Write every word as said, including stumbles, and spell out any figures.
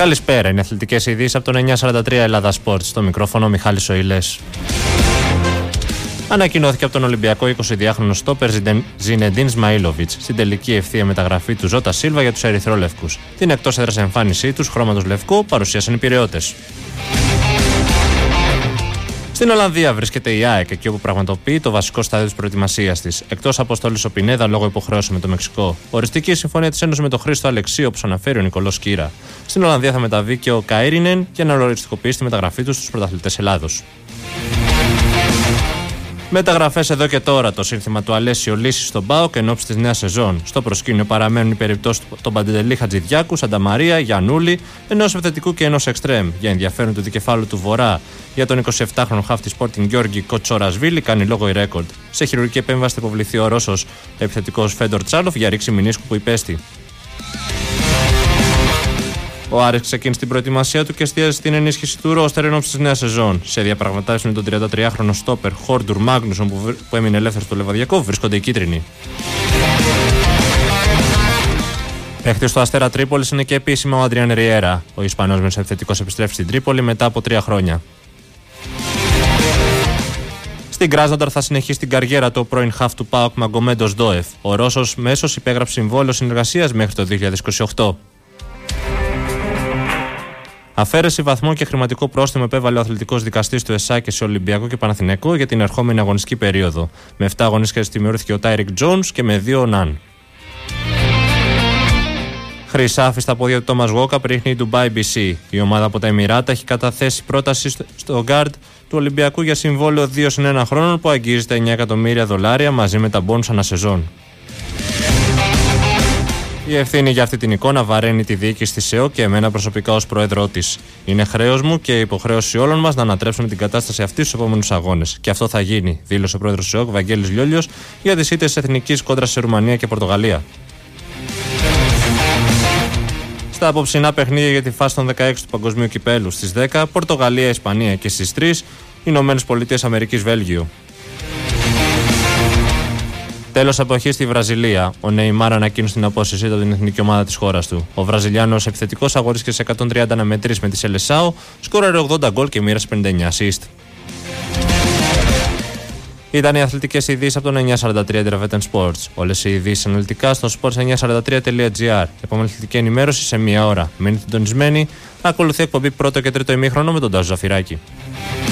Καλησπέρα, είναι αθλητικές ειδήσεις από τον εννιακόσια σαράντα τρία Ελλάδα Sports. Στο μικρόφωνο Μιχάλης Οηλές. Ανακοινώθηκε από τον Ολυμπιακό εικοσιδυάχρονο στόπερ Ζινεντίν Σμαΐλοβιτς στην τελική ευθεία μεταγραφή του Ζώτα Σίλβα για τους ερυθρόλευκους. Την εκτός έδρας εμφάνισή τους, χρώματος λευκού, παρουσίασαν οι πειραιώτες. Στην Ολλανδία βρίσκεται η ΑΕΚ, εκεί όπου πραγματοποιεί το βασικό στάδιο της προετοιμασίας της. Εκτός αποστολής ο Πινέδα λόγω υποχρέωσης με το Μεξικό. Οριστική συμφωνία της Ένωσης με τον Χρήστο Αλεξίου, όπως αναφέρει ο Νικολός Κύρα. Στην Ολλανδία θα μεταβεί και ο Καΐρινεν για να οριστικοποιήσει τη μεταγραφή του στους πρωταθλητές Ελλάδος. Μεταγραφές εδώ και τώρα. Το σύνθημα του Αλέσιο Λύση στον ΠΑΟΚ εν ώψη της νέας σεζόν. Στο προσκήνιο παραμένουν οι περιπτώσεις των Παντελή Χατζηδιάκου, Σανταμαρία, Γιαννούλη, ενός επιθετικού και ενός εξτρέμ. Για ενδιαφέρον του δικεφάλου του Βορρά, για τον εικοσιεπτάχρονο χαφ της Sporting Γιώργη Κοτσορασβίλη κάνει λόγο η ρέκορντ. Σε χειρουργική επέμβαση θα υποβληθεί ο Ρώσος επιθετικός Φέντορ Τσάλοφ για ρήξη μηνίσκου που υπέστη. Ο Άρης ξεκίνησε την προετοιμασία του και εστίαζε στην ενίσχυση του ρόστερ εν ώψη της νέας σεζόν. Σε διαπραγματεύσεις με τον τριαντατριάχρονο στόπερ Χόρντουρ Μάγνουσον που, που έμεινε ελεύθερος στο Λεβαδιακό βρίσκονται οι κίτρινοι. Παίχτης του Αστέρα Τρίπολης είναι και επίσημα ο Αντριάν Ριέρα. Ο Ισπανός μεσοεπιθετικός επιστρέφει στην Τρίπολη μετά από τρία χρόνια. Στην Κράσνονταρ θα συνεχίσει την καριέρα του ο πρώην χαφ του ΠΑΟΚ Μαγκομέντος Ντόεφ. Ο Ρώσος μέσος υπέγραψε συμβόλαιο συνεργασίας μέχρι το δύο χιλιάδες είκοσι οκτώ. Αφαίρεση βαθμών και χρηματικό πρόστιμο επέβαλε ο αθλητικός δικαστής του ΕΣΑΚ σε Ολυμπιακό και Παναθηναϊκό για την ερχόμενη αγωνιστική περίοδο. Με επτά αγωνιστικές τιμωρήθηκε ο Τάιρικ Τζόνς και με δύο ο Ναν. Χρυσάφι στα πόδια του Τόμας Γόκαπ ρίχνει η Dubai μπι σι. Η ομάδα από τα Εμιράτα έχει καταθέσει πρόταση στο γκάρντ του Ολυμπιακού για συμβόλαιο δύο συν ένα χρόνων που αγγίζει εννιά εκατομμύρια δολάρια μαζί με τα μπόνους ανασεζόν. Η ευθύνη για αυτή την εικόνα βαραίνει τη διοίκηση της ΕΟ και εμένα προσωπικά ως πρόεδρό της. Είναι χρέος μου και υποχρέωση όλων μας να ανατρέψουμε την κατάσταση αυτή στους επόμενους αγώνες. Και αυτό θα γίνει, δήλωσε ο πρόεδρος της ΕΟ, Βαγγέλης Λιόλιος, για τις ήττες εθνικής κόντρα σε Ρουμανία και Πορτογαλία. Στα απόψινά παιχνίδια για τη φάση των δεκαέξι του Παγκοσμίου Κυπέλου στις δέκα, Πορτογαλία, Ισπανία και στις τρεις, Ηνωμένες Πολιτείες Αμερικής, Βέλγιο. Τέλος αποχής στη Βραζιλία. Ο Νεϊμάρ ανακοίνωσε την απόσυρσή του από την εθνική ομάδα της χώρας του. Ο Βραζιλιάνος επιθετικός αγορίστηκε σε εκατόν τριάντα αναμετρήσεις με τη Σελεσάο, σκόραρε ογδόντα γκολ και μοίρασε πενήντα εννιά assist. Ήταν οι αθλητικές ειδήσεις από τον εννιακόσια σαράντα τρία Dravetten Sports. Όλες οι ειδήσεις αναλυτικά στο sports εννιακόσια σαράντα τρία τελεία τζι άρ. Επόμενη αθλητική ενημέρωση σε μία ώρα. Μείνετε συντονισμένοι. Ακολουθεί εκπομπή πρώτο και τρίτο ημίχρονο με τον Τάσο Ζαφυράκη.